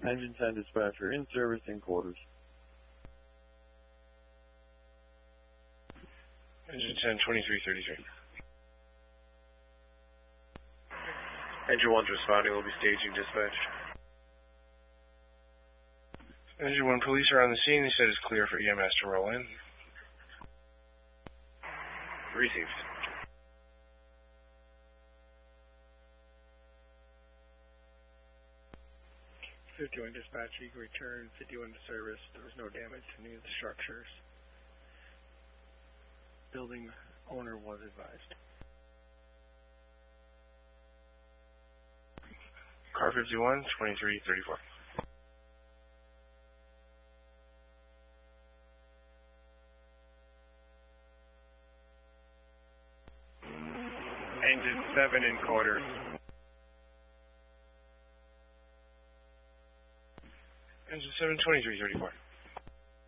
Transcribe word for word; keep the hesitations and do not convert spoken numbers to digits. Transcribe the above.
Engine ten dispatcher in service in quarters. Engine ten, twenty-three thirty-three. Engine one's responding, we'll be staging dispatch. Engine one, police are on the scene. They said it's clear for E M S to roll in. Received. fifty-one dispatch, you can return fifty-one to service. There was no damage to any of the structures. Building owner was advised. Car fifty-one, twenty-three thirty-four. Engine seven in quarters. Engine seven, twenty-three thirty-four.